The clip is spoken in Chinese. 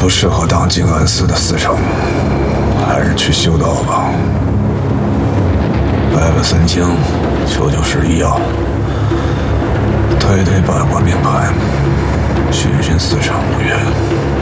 不适合当静安寺的司城，还是去修道吧。拜拜三清，求求十一药，推推八卦命盘，寻寻四场无缘。